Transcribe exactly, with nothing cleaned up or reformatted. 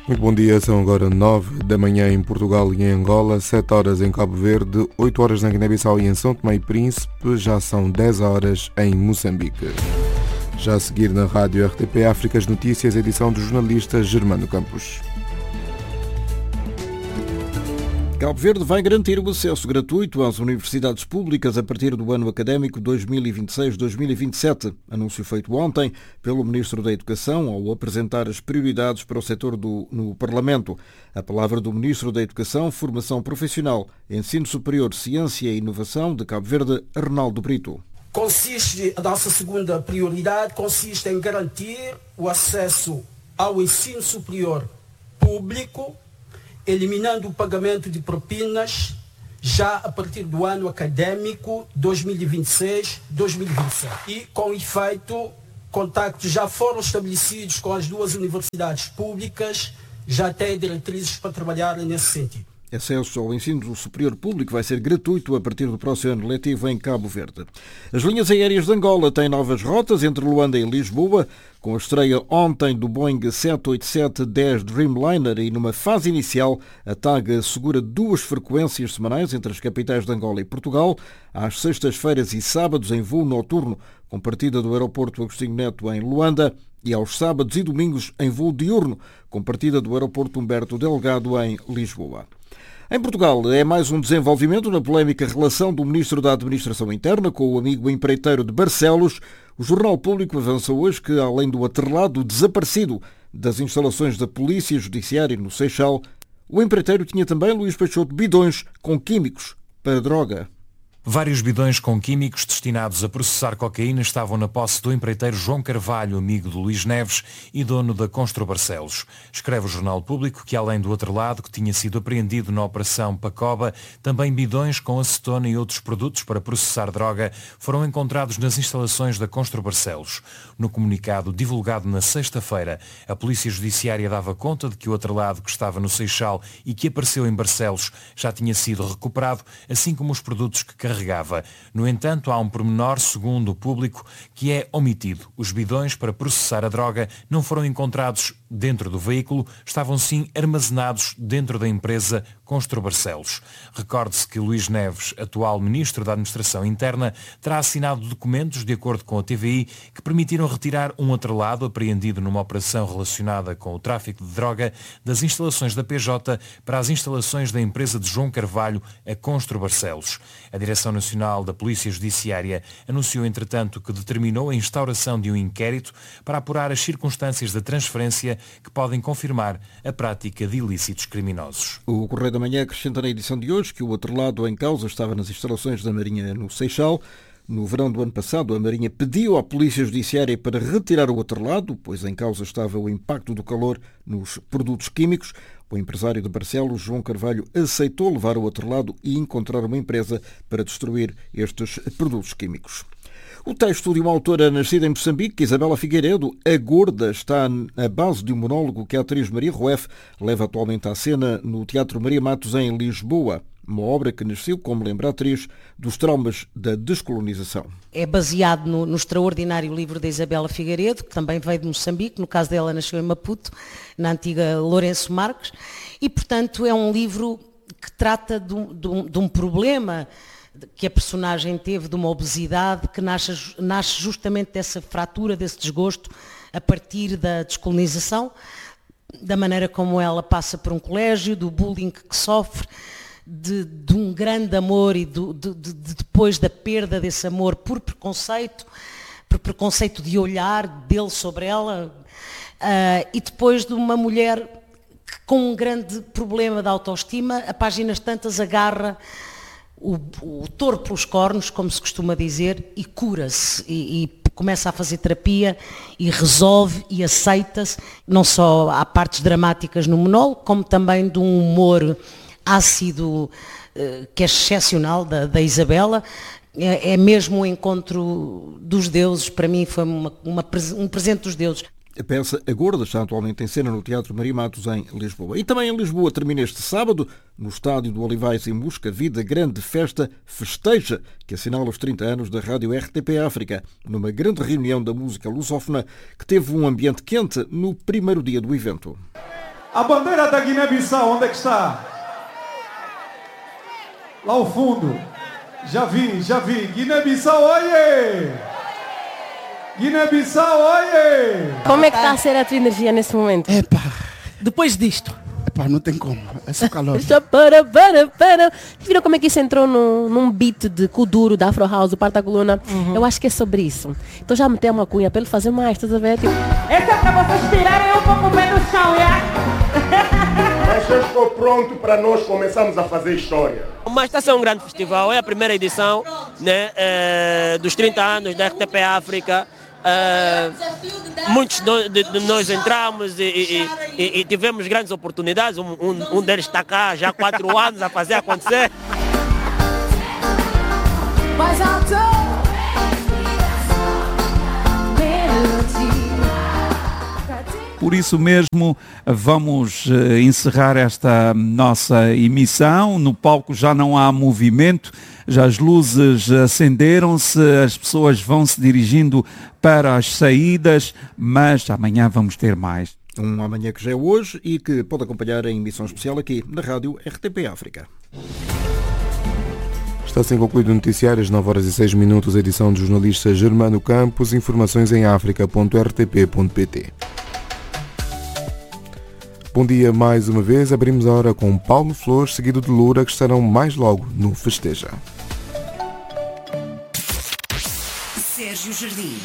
Muito bom dia, são agora nove da manhã em Portugal e em Angola, sete horas em Cabo Verde, oito horas na Guiné-Bissau e em São Tomé e Príncipe, já são dez horas em Moçambique. Já a seguir na rádio R T P África as notícias, edição do jornalista Germano Campos. Cabo Verde vai garantir o acesso gratuito às universidades públicas a partir do ano académico dois mil e vinte e seis dois mil e vinte e sete. Anúncio feito ontem pelo Ministro da Educação ao apresentar as prioridades para o setor do, no Parlamento. A palavra do Ministro da Educação, Formação Profissional, Ensino Superior, Ciência e Inovação de Cabo Verde, Arnaldo Brito. Consiste, a nossa segunda prioridade consiste em garantir o acesso ao ensino superior público, eliminando o pagamento de propinas já a partir do ano académico dois mil e vinte e seis dois mil e vinte e sete. E, com efeito, contactos já foram estabelecidos com as duas universidades públicas, já têm diretrizes para trabalhar nesse sentido. Acesso ao ensino superior público vai ser gratuito a partir do próximo ano letivo em Cabo Verde. As linhas aéreas de Angola têm novas rotas entre Luanda e Lisboa, com a estreia ontem do Boeing sete oito sete dez Dreamliner e numa fase inicial a TAG assegura duas frequências semanais entre as capitais de Angola e Portugal, às sextas-feiras e sábados em voo noturno, com partida do aeroporto Agostinho Neto em Luanda, e aos sábados e domingos em voo diurno, com partida do aeroporto Humberto Delgado em Lisboa. Em Portugal, é mais um desenvolvimento na polémica relação do Ministro da Administração Interna com o amigo empreiteiro de Barcelos. O Jornal Público avança hoje que, além do atrelado desaparecido das instalações da Polícia Judiciária no Seixal, o empreiteiro tinha também, Luís Peixoto, bidões com químicos para droga. Vários bidões com químicos destinados a processar cocaína estavam na posse do empreiteiro João Carvalho, amigo de Luís Neves e dono da Constru Barcelos. Escreve o Jornal Público que, além do outro lado, que tinha sido apreendido na Operação Pacoba, também bidões com acetona e outros produtos para processar droga foram encontrados nas instalações da Constru Barcelos. No comunicado divulgado na sexta-feira, a Polícia Judiciária dava conta de que o outro lado que estava no Seixal e que apareceu em Barcelos já tinha sido recuperado, assim como os produtos que carregava. No entanto, há um pormenor, segundo o Público, que é omitido. Os bidões para processar a droga não foram encontrados dentro do veículo, estavam sim armazenados dentro da empresa Constru Barcelos. Recorde-se que Luís Neves, atual Ministro da Administração Interna, terá assinado documentos, de acordo com a T V I, que permitiram retirar um atrelado apreendido numa operação relacionada com o tráfico de droga das instalações da P J para as instalações da empresa de João Carvalho, a Constru Barcelos. A Direção Nacional da Polícia Judiciária anunciou, entretanto, que determinou a instauração de um inquérito para apurar as circunstâncias da transferência que podem confirmar a prática de ilícitos criminosos. O Correio da Manhã acrescenta na edição de hoje que o outro lado em causa estava nas instalações da Marinha no Seixal. No verão do ano passado, a Marinha pediu à Polícia Judiciária para retirar o outro lado, pois em causa estava o impacto do calor nos produtos químicos. O empresário de Barcelos, João Carvalho, aceitou levar o outro lado e encontrar uma empresa para destruir estes produtos químicos. O texto de uma autora nascida em Moçambique, Isabela Figueiredo, A Gorda, está à base de um monólogo que a atriz Maria Rueff leva atualmente à cena no Teatro Maria Matos, em Lisboa. Uma obra que nasceu, como lembra a atriz, dos traumas da descolonização. É baseado no, no extraordinário livro da Isabela Figueiredo, que também veio de Moçambique. No caso dela, nasceu em Maputo, na antiga Lourenço Marques. E, portanto, é um livro que trata de um, de um, de um problema que a personagem teve, de uma obesidade que nasce, nasce justamente dessa fratura, desse desgosto, a partir da descolonização, da maneira como ela passa por um colégio, do bullying que sofre, de, de um grande amor e do, de, de, de depois da perda desse amor por preconceito, por preconceito de olhar dele sobre ela, uh, e depois de uma mulher que, com um grande problema de autoestima, a páginas tantas agarra O, o touro pelos cornos, como se costuma dizer, e cura-se, e, e começa a fazer terapia, e resolve, e aceita-se. Não só há partes dramáticas no monólogo, como também de um humor ácido, eh, que é excepcional, da, da Isabela. É, é mesmo o encontro dos deuses, para mim foi uma, uma, um presente dos deuses. A peça A Gorda está atualmente em cena no Teatro Maria Matos, em Lisboa. E também em Lisboa termina este sábado, no Estádio do Olivais, em Moscavide, a grande festa Festeja, que assinala os trinta anos da Rádio R T P África, numa grande reunião da música lusófona que teve um ambiente quente no primeiro dia do evento. A bandeira da Guiné-Bissau, onde é que está? Lá ao fundo. Já vi, já vi. Guiné-Bissau, oiê! Guiné-Bissau, oiê! Como é que está a ser a tua energia nesse momento? Epa, Depois disto. epa, não tem como. É só calor. Já para, para, para. Viram como é que isso entrou no, num beat de Kuduro, da Afro House, do Parta Coluna? Uhum. Eu acho que é sobre isso. Então já meteu uma cunha para ele fazer mais, estás a ver? Tipo... Esse é para vocês tirarem um pouco o pé do chão, é? Mas eu estou pronto para nós começarmos a fazer história. Mas está a ser um grande festival, é a primeira edição, né, é, dos trinta anos da R T P África. Uh, muitos de, de nós entramos e, e, e, e tivemos grandes oportunidades. Um, um, um deles está cá já há quatro anos a fazer acontecer. Por isso mesmo, vamos encerrar esta nossa emissão. No palco já não há movimento, já as luzes acenderam-se, as pessoas vão se dirigindo para as saídas, mas amanhã vamos ter mais. Um amanhã que já é hoje e que pode acompanhar em emissão especial aqui na rádio R T P África. Está assim concluído o noticiário, às nove horas e seis minutos, a edição do jornalista Germano Campos. Informações em africa ponto r t p ponto p t. Bom dia mais uma vez. Abrimos a hora com Paulo Flores, seguido de Lura, que estarão mais logo no Festeja. Sérgio Jardim.